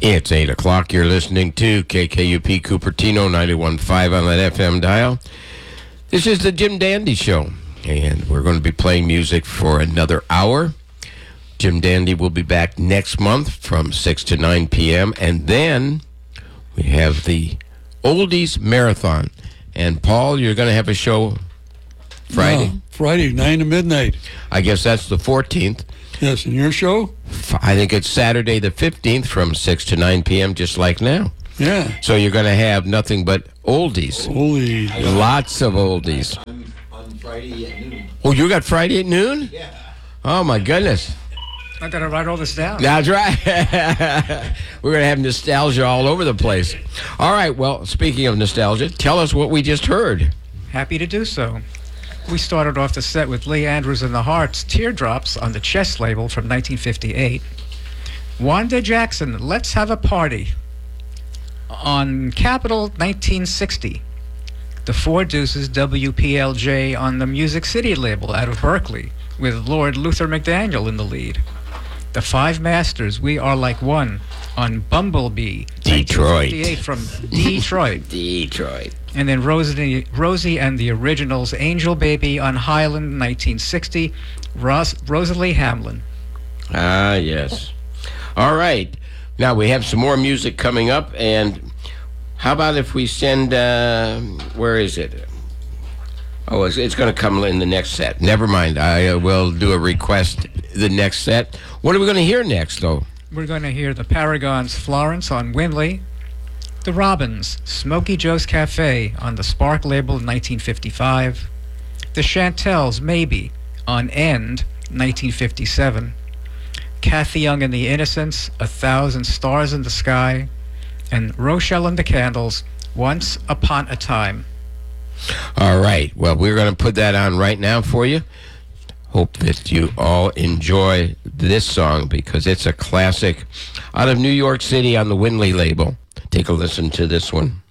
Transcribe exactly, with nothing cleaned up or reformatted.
It's eight o'clock. You're listening to K K U P Cupertino, ninety-one point five on that F M dial. This is the Jim Dandy Show, and we're going to be playing music for another hour. Jim Dandy will be back next month from six to nine p.m., and then we have the Oldies Marathon. And, Paul, you're going to have a show Friday? No, Friday, nine to midnight. I guess that's the fourteenth. Yes, and your show? I think it's Saturday the fifteenth from six to nine p.m., just like now. Yeah. So you're going to have nothing but oldies. Holy. Lots of oldies. On, on Friday at noon. Oh, you got Friday at noon? Yeah. Oh, my goodness. I got to write all this down. That's right. We're going to have nostalgia all over the place. All right, well, speaking of nostalgia, tell us what we just heard. Happy to do so. We started off the set with Lee Andrews and the Hearts' Teardrops on the Chess label from nineteen fifty-eight. Wanda Jackson, Let's Have a Party on Capitol nineteen sixty. The Four Deuces W P L J on the Music City label out of Berkeley with Lord Luther McDaniel in the lead. The Five Masters, We Are Like One on Bumblebee, Detroit. nineteen fifty-eight from Detroit. Detroit. And then Rosie, Rosie and the Originals, Angel Baby on Highland, nineteen sixty, Ros- Rosalie Hamlin. Ah, yes. All right. Now, we have some more music coming up, and how about if we send, uh, where is it? Oh, it's, it's going to come in the next set. Never mind. I uh, will do a request the next set. What are we going to hear next, though? We're going to hear the Paragons, Florence on Winley, the Robins, Smokey Joe's Cafe on the Spark label in nineteen fifty-five, the Chantels, Maybe on End, nineteen fifty-seven, Kathy Young and the Innocents, A Thousand Stars in the Sky, and Rochelle and the Candles, Once Upon a Time. All right. Well, we're going to put that on right now for you. Hope that you all enjoy this song because it's a classic out of New York City on the Winley label. Take a listen to this one.